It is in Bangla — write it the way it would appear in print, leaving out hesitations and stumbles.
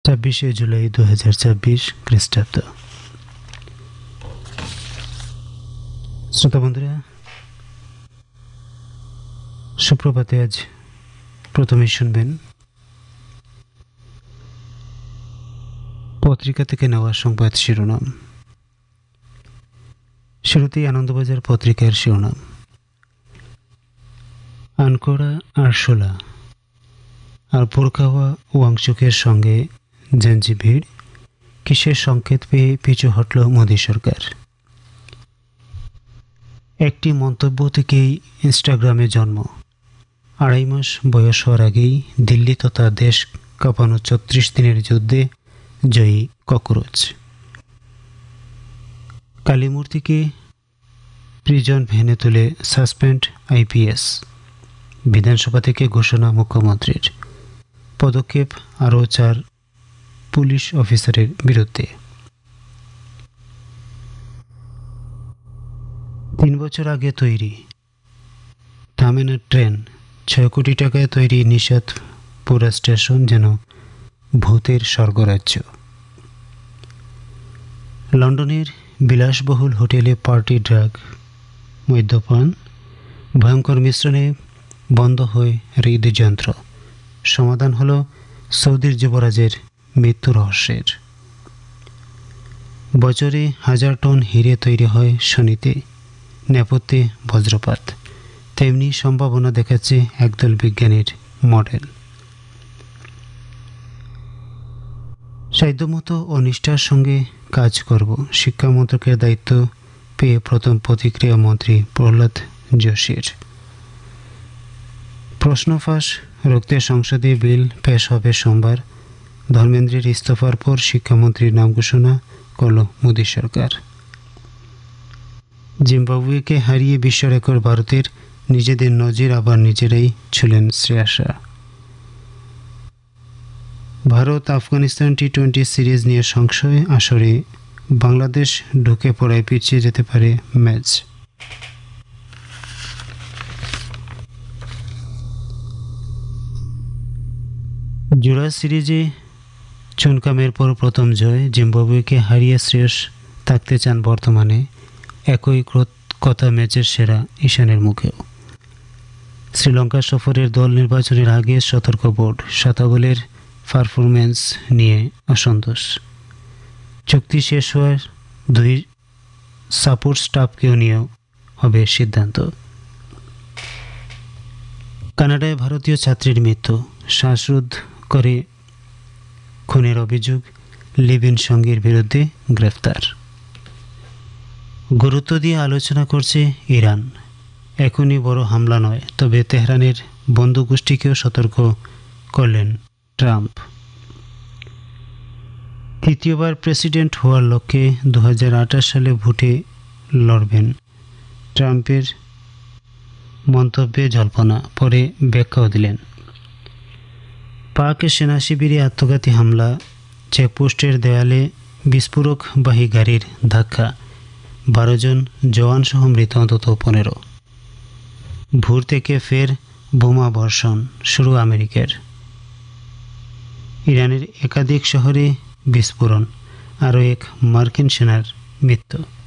26 জুলাই 2026 খ্রিস্টাব্দ। শ্রোতা বন্ধুরা, সুপ্রভাতে। আজ প্রথমে শুনবেন পত্রিকা থেকে নেওয়া সংবাদ শিরোনাম। শুরুতেই আনন্দবাজার পত্রিকার শিরোনাম, আনকোরা আরশোলা আর বোরখাওয়া ওয়াংচুকের সঙ্গে জাঞ্জিভির, কিসের সংকেত পেয়ে পিছু হটল মোদী সরকার। একটি মন্তব্য থেকেই ইনস্টাগ্রামে জন্ম। 2.5 মাস বয়স হওয়ার আগেই দিল্লি তথা দেশ কাঁপানো 34 দিনের যুদ্ধে জয়ী ককরোচ। কালীমূর্তিকে প্রিজন ভ্যানে তুলে সাসপেন্ড IPS। বিধানসভা থেকে ঘোষণা মুখ্যমন্ত্রীর, পদক্ষেপ আরও 4 পুলিশ অফিসারের বিরুদ্ধে। 3 বছর আগে তৈরি, থামে না ট্রেন। 6 কোটি টাকায় তৈরি নিষাদপুরা স্টেশন যেন ভূতের স্বর্গরাজ্য। লন্ডনের বিলাসবহুল হোটেলে পার্টি, ড্রাগ, মদ্যপান, ভয়ঙ্কর মিশ্রণে বন্ধ হয় হৃদযন্ত্র। সমাধান হলো সৌদির যুবরাজের মৃত্যু রহস্যের। বছরে 1000 টন হিরে তৈরি হয় শনিতে, নেপথ্যে বজ্রপাত। তেমনি সম্ভাবনা দেখাচ্ছে একদল বিজ্ঞানীর মডেল। সাধ্যমতো ও নিষ্ঠার সঙ্গে কাজ করব, শিক্ষা মন্ত্রকের দায়িত্ব পেয়ে প্রথম প্রতিক্রিয়া মন্ত্রী প্রহ্লাদ যোশীর। প্রশ্ন ফাঁস রুখতে সংসদে বিল পেশ হবে সোমবার। ধর্মেন্দ্রের ইস্তফার পর শিক্ষামন্ত্রীর নাম ঘোষণা করল মোদী সরকার। জিম্বাবুয়েকে হারিয়ে বিশ্ব রেকর্ড ভারতের, নিজেদের নজির আবার নিজেরাই ছুঁলেন শ্রেয়াসা। ভারত আফগানিস্তান T20 সিরিজ নিয়ে সংশয়, আসরে বাংলাদেশ ঢুকে পড়ায় পিছিয়ে যেতে পারে ম্যাচ। জোড়া সিরিজে চুনকামের পর প্রথম জয়। জিম্বাবুয়েকে হারিয়ে শ্রেয়স থাকতে চান বর্তমানে। একই কথা ম্যাচের সেরা ঈশানের মুখেও। শ্রীলঙ্কা সফরের দল নির্বাচনের আগে সতর্ক বোর্ড, 7 বলের পারফরম্যান্স নিয়ে অসন্তোষ। চুক্তি শেষ হওয়ার 2 সাপোর্ট স্টাফকেও নিয়েও হবে সিদ্ধান্ত। কানাডায় ভারতীয় ছাত্রীর মৃত্যু, শ্বাসরোধ করে খুনের অভিযোগ, লিভ ইন সঙ্গীর বিরুদ্ধে গ্রেফতার। গুরুত্ব দিয়ে আলোচনা করছে ইরান। এখনই বড় হামলা নয়, তবে তেহরানের বন্ধুগোষ্ঠীকেও সতর্ক করলেন ট্রাম্প। তৃতীয়বার প্রেসিডেন্ট হওয়ার লক্ষ্যে 2028 সালে ভোটে লড়বেন। ট্রাম্পের মন্তব্যে জল্পনা, পরে ব্যাখ্যাও দিলেন। পাক সেনা শিবিরে আত্মঘাতী হামলা, চেকপোস্টের দেয়ালে বিস্ফোরকবাহী গাড়ির ধাক্কা, 12 জন জওয়ানসহ মৃত অন্তত 15। ভোর থেকে ফের বোমা বর্ষণ শুরু আমেরিকার। ইরানের একাধিক শহরে বিস্ফোরণ, আরও এক মার্কিন সেনার মৃত্যু।